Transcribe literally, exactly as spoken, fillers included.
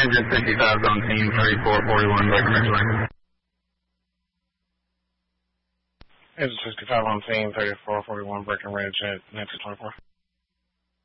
engine sixty-five on team thirty-four forty-one, Breckenridge Lane. Engine sixty-five on team thirty-four forty-one, Breckenridge at Nancy twenty-four.